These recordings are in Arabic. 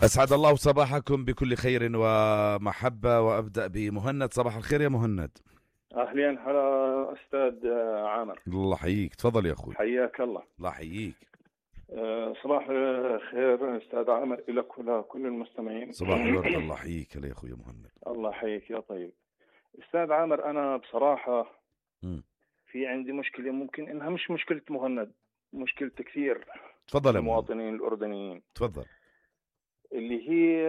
أسعد الله صباحكم بكل خير ومحبة، وأبدأ بمهند. صباح الخير يا مهند. أهلين، هلا أستاذ عامر. الله يحييك، تفضل يا أخوي. حياك الله. الله يحييك. صباح الخير أستاذ عامر لك ولكل المستمعين. صباح الورد. الله يحييك يا أخوي مهند. الله يحييك يا طيب. أستاذ عامر، أنا بصراحة في عندي مشكلة، ممكن إنها مش مشكلة مهند، مشكلة كثير. تفضل يا المواطنين الأردنيين. تفضل. اللي هي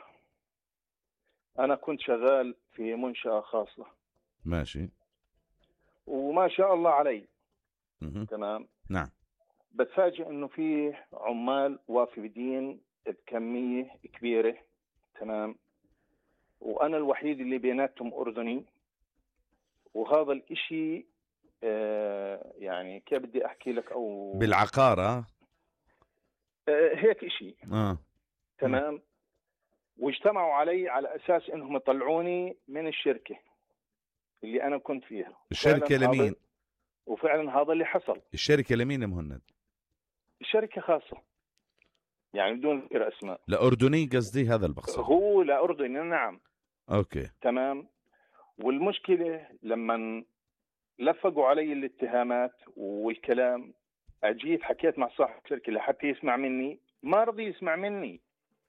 أنا كنت شغال في منشأة خاصة. ماشي. وما شاء الله علي. تمام. نعم. بتفاجئ إنه في عمال وافدين بكمية كبيرة. تمام. وأنا الوحيد اللي بيناتهم أردني. وهذا الإشي يعني كيف بدي أحكي لك، أو بالعقارة هيك إشي. تمام. واجتمعوا علي على أساس إنهم يطلعوني من الشركة اللي أنا كنت فيها. الشركة لمين؟ وفعلا هذا اللي حصل. الشركة لمين يا مهند؟ الشركة خاصة، يعني بدون ذكر أسماء. لأردني قصدي، هذا البقصة. هو لأردني، نعم. أوكي. تمام. والمشكلة لما لفقوا علي الاتهامات والكلام، أجيت حكيت مع صاحب الشركة لحتى يسمع مني، ما رضي يسمع مني.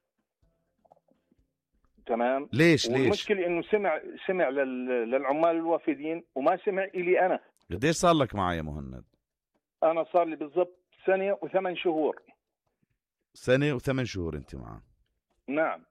تمام. ليش؟ والمشكلة إنه سمع للعمال الوافدين وما سمع إلي أنا. قديش صار لك معي يا مهند؟ أنا صار لي بالضبط 1 و8 شهور. 1 و8 شهور أنت معه؟ نعم.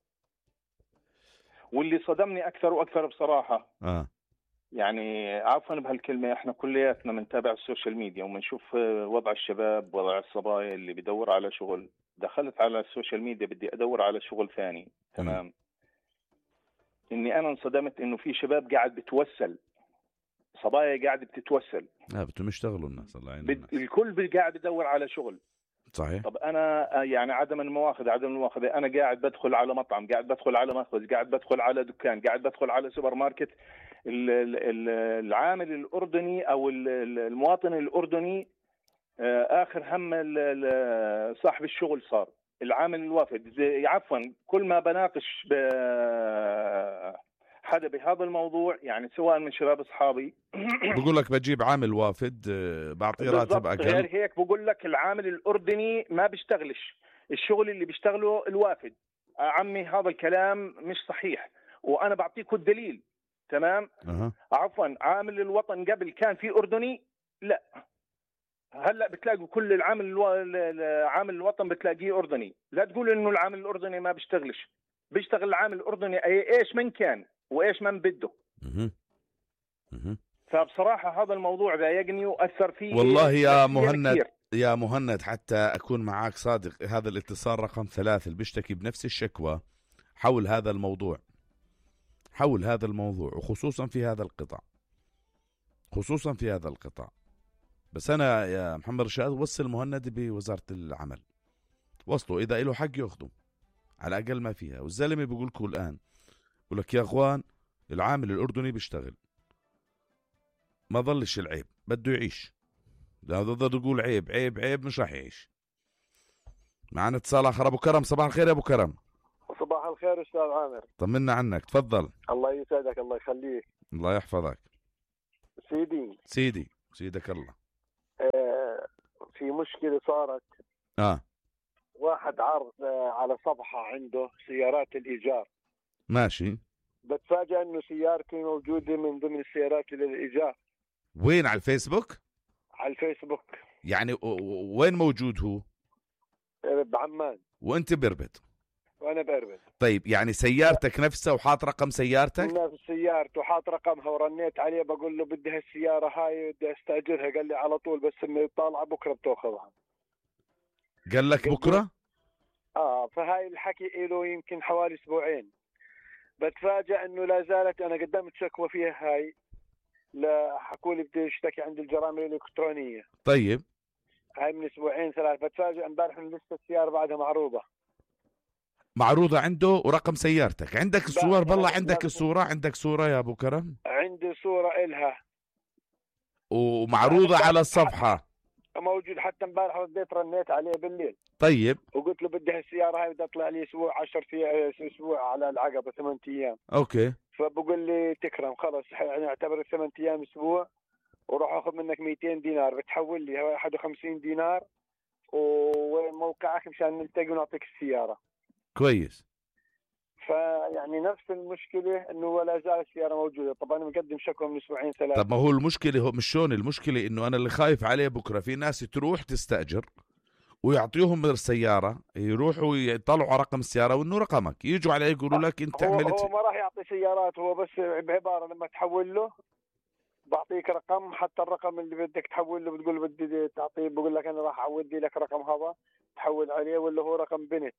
واللي صدمني أكثر وأكثر بصراحة، يعني عفوا بهالكلمة، احنا كلياتنا بنتابع السوشيال ميديا وبنشوف وضع الشباب، وضع الصبايا اللي بدور على شغل. دخلت على السوشيال ميديا بدي أدور على شغل ثاني. تمام. إني أنا انصدمت إنه في شباب قاعد بتوسل، صبايا قاعد بتتوسل. بدهم يشتغلوا الناس. الله يعينهم. الكل قاعد بدور على شغل. صحيح. طب أنا يعني عدم المواخذة، أنا قاعد بدخل على مطعم، قاعد بدخل على مخبز، قاعد بدخل على دكان، قاعد بدخل على سوبر ماركت. العامل الأردني أو المواطن الأردني آخر هم صاحب الشغل صار العامل الوافد. عفوا، كل ما بناقش حدا بهذا الموضوع، يعني سواء من شباب أصحابي بقول لك بجيب عامل وافد بعطيه راتب أقل. غير هيك بقول لك العامل الأردني ما بيشتغلش الشغل اللي بيشتغله الوافد. عمي هذا الكلام مش صحيح، وأنا بعطيكم الدليل. تمام. عفوا، عامل الوطن قبل كان في أردني؟ لا. هلا بتلاقوا كل عامل الوطن بتلاقيه أردني. لا تقول إنه العامل الأردني ما بيشتغلش، بيشتغل العامل الأردني ايش من كان وايش من بده. فبصراحة هذا الموضوع ضايقني وأثر فيه والله يا مهند كثير. يا مهند، حتى أكون معاك صادق، هذا الاتصال رقم 3 اللي بيشتكي بنفس الشكوى حول هذا الموضوع، وخصوصا في هذا القطاع. بس أنا يا محمد رشاد وصل مهند بوزارة العمل، وصلوا إذا له حق يأخذوا على أقل ما فيها. والزلمة بيقول لكم الآن، بقول لك يا أخوان العامل الأردني بيشتغل، ما ظلش العيب، بده يعيش. لا ضد يقول عيب مش راح يعيش. معنا اتصال آخر. أبو كرم، صباح الخير يا أبو كرم. صباح الخير أستاذ عامر. طمنا عنك، تفضل. الله يسعدك، الله يخليك. الله يحفظك. سيدك الله. في مشكلة صارت. واحد عرض على صفحة عنده سيارات الإيجار. ماشي. بتفاجأ إنه سيارتي موجودة من ضمن السيارات للإيجار. وين؟ على الفيسبوك؟ على الفيسبوك. يعني وين موجود هو؟ بعمان. وانت بربط؟ وانا بربط. طيب يعني سيارتك نفسها وحاط رقم سيارتك؟ نفس سيارته وحاط رقمها، ورنيت عليه بقول له بدي هالسيارة هاي بدي استأجرها، قال لي على طول، بس انه طالعة بكرة بتاخذها. قال لك بكرة؟ فهاي الحكي له يمكن حوالي 2 أسبوع. بتفاجأ انه لا زالت، انا قدمت شكوى فيها هاي، حكوا لي بدي اشتكي عند الجرائم الإلكترونية. طيب. هاي من 2 أسبوع 3. بتفاجئ امبارح ان لسه السيارة بعدها معروضة عنده ورقم سيارتك. عندك الصور؟ بالله عندك الصورة؟ عندك صورة يا أبو كرم؟ عندي صورة إلها ومعروضة على الصفحة. موجود، حتى امبارح رديت رنيت عليه بالليل. طيب. وقلت له بدي هالسياره هاي بدي اطلع لي اسبوع 10 اسبوع على العقبه 8 ايام. اوكي. فبقول لي تكرم خلص يعني اعتبر 8 ايام اسبوع وروح اخذ منك 200 دينار، بتحول لي 51 دينار ووين موقعك مشان نلتقي ونعطيك السياره. كويس. فيعني نفس المشكله انه ولا زالت السياره موجوده. طبعا انا مقدم شكوى من اسبوعين ثلاثه. طب ما هو المشكله هو مش شون، المشكله انه انا اللي خايف عليه بكره في ناس تروح تستاجر ويعطيهم السياره، يروحوا يطلعوا على رقم السياره وانه رقمك، يجوا عليه يقولوا لك انت عملت. هو ما راح يعطي سيارات، هو بس بعباره لما تحول له بعطيك رقم، حتى الرقم اللي بدك تحول له بتقول بدي تعطيه، بقول لك انا راح اودي لك رقم هذا تحول عليه، ولا هو رقم بنت.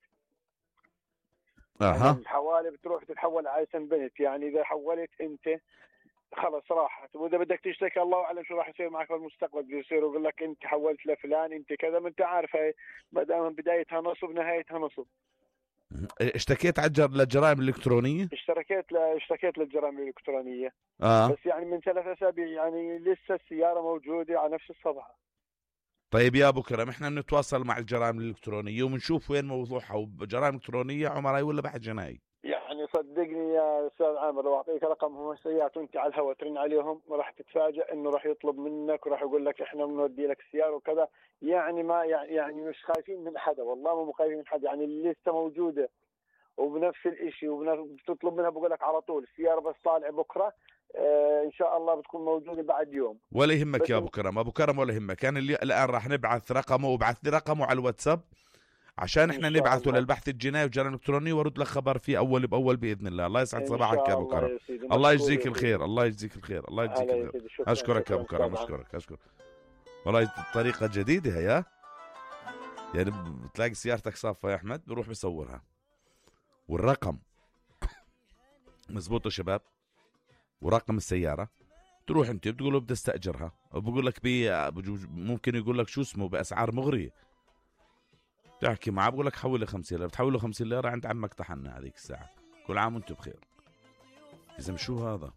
يعني الحوالي بتروح تتحول على اسم بنت، يعني اذا حولت انت خلص راحت، واذا بدك تشتكي الله اعلم شو راح يصير معك في المستقبل. بده يصير يقول لك انت حولت لفلان انت كذا، ما انت عارف هي ما دام بدايتها نصب نهايتها نصب. اشتكيت على للجرائم الالكترونيه؟ اشتكيت للجرائم الالكترونيه. بس يعني من 3 أسابيع يعني لسه السياره موجوده على نفس الصفحه. طيب يا ابو كرم، احنا بنتواصل مع الجرائم الالكترونيه وبنشوف وين موضوعها، وجرائم الكترونيه عمري ولا بحث جنائي. يعني صدقني يا استاذ عامر، لو اعطيك رقمهم السيارات وانت على الهواء ترن عليهم راح تتفاجئ انه راح يطلب منك وراح يقول لك احنا بنودي لك السياره وكذا. يعني ما يعني مش خايفين من حدا، والله مو خايفين من حدا، يعني اللي لسه موجوده وبنفس الشيء وبتطلب منها بقول لك على طول السياره بس طالع بكره ان شاء الله بتكون موجوده بعد يوم. ولا يهمك يا ابو كرم، ابو كرم ولا يهمك. انا الان راح نبعث رقمه، وابعث لي رقمه على الواتساب عشان احنا نبعثه للبحث الجنائي والجرائم الالكترونيه وارد لك خبر فيه اول باول باذن الله. الله يسعد صباحك يا ابو كرم. الله يجزيك الخير، الله يجزيك الخير، الله يجزيك الخير. اشكرك يا ابو كرم، اشكرك. والله طريقه جديده هي، يعني بتلاقي سيارتك صافه يا احمد بروح بصورها والرقم مزبوط يا شباب، ورقم السياره تروح انت بتقول له بدي استاجرها، وبقول لك ممكن يقول لك شو اسمه باسعار مغريه، تحكي معه بقول لك حول لي 50 ليره، بتحول له 50 ليره عند عمك طحنا هذيك الساعه. كل عام وانتم بخير. اذا شو هذا؟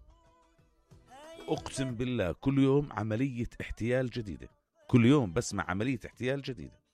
اقسم بالله كل يوم عمليه احتيال جديده، كل يوم بسمع عمليه احتيال جديده.